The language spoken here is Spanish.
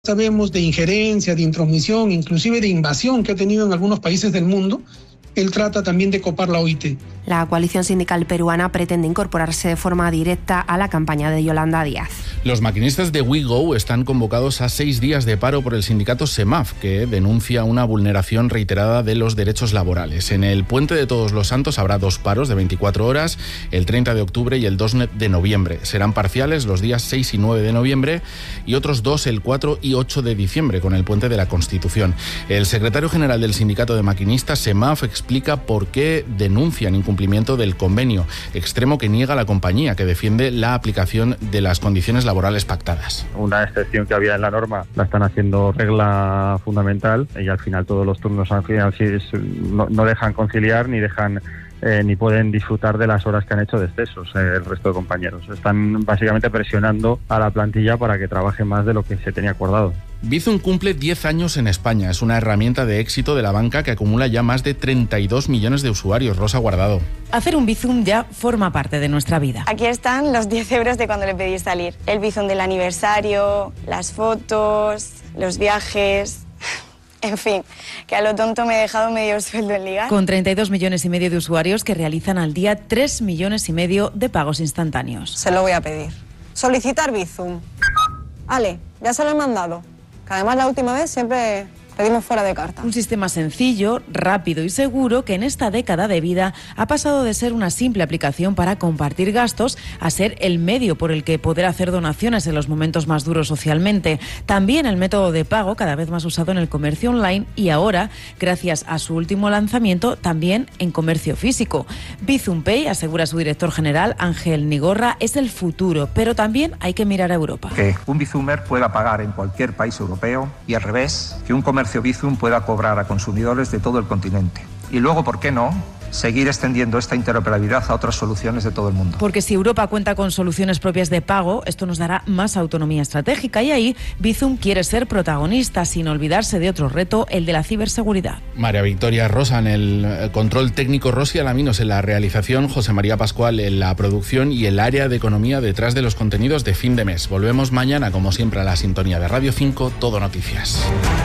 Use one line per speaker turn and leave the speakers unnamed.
Sabemos de injerencia, de intromisión, inclusive de invasión que ha tenido en algunos países del mundo. Él trata también de copar la OIT.
La coalición sindical peruana pretende incorporarse de forma directa a la campaña de Yolanda Díaz.
Los maquinistas de WeGo están convocados a 6 días de paro por el sindicato SEMAF, que denuncia una vulneración reiterada de los derechos laborales. En el Puente de Todos los Santos habrá 2 paros de 24 horas, el 30 de octubre y el 2 de noviembre. Serán parciales los días 6 y 9 de noviembre y otros 2 el 4 y 8 de diciembre, con el Puente de la Constitución. El secretario general del sindicato de maquinistas SEMAF explica por qué denuncian incumplimiento del convenio, extremo que niega la compañía, que defiende la aplicación de las condiciones laborales pactadas.
Una excepción que había en la norma la están haciendo regla fundamental y al final todos los turnos al final no dejan conciliar ni pueden disfrutar de las horas que han hecho de excesos el resto de compañeros. Están básicamente presionando a la plantilla para que trabaje más de lo que se tenía acordado.
Bizum cumple 10 años en España. Es una herramienta de éxito de la banca que acumula ya más de 32 millones de usuarios. Rosa Guardado.
Hacer un Bizum ya forma parte de nuestra vida.
Aquí están los 10 euros de cuando le pedí salir. El Bizum del aniversario, las fotos, los viajes. En fin, que a lo tonto me he dejado medio sueldo en ligar.
Con 32 millones y medio de usuarios que realizan al día 3 millones y medio de pagos instantáneos.
Se lo voy a pedir. Solicitar Bizum. Ale, ya se lo he mandado. Que además la última vez siempre pedimos fuera de carta.
Un sistema sencillo, rápido y seguro que en esta década de vida ha pasado de ser una simple aplicación para compartir gastos a ser el medio por el que poder hacer donaciones en los momentos más duros socialmente. También el método de pago cada vez más usado en el comercio online y ahora, gracias a su último lanzamiento, también en comercio físico. Bizum Pay, asegura su director general Ángel Nigorra, es el futuro, pero también hay que mirar a Europa.
Que un Bizumer pueda pagar en cualquier país europeo y al revés, que un comercio Bizum pueda cobrar a consumidores de todo el continente. Y luego, ¿por qué no?, seguir extendiendo esta interoperabilidad a otras soluciones de todo el mundo.
Porque si Europa cuenta con soluciones propias de pago, esto nos dará más autonomía estratégica y ahí Bizum quiere ser protagonista sin olvidarse de otro reto, el de la ciberseguridad.
María Victoria Rosa en el control técnico, Rosy Alaminos en la realización, José María Pascual en la producción y el área de economía detrás de los contenidos de fin de mes. Volvemos mañana, como siempre, a la sintonía de Radio 5, Todo Noticias.